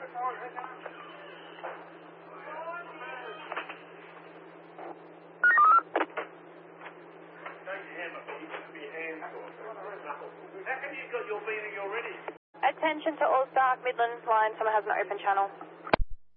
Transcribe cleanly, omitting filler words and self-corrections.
Attention to all Stark Midlands line, someone has an open channel.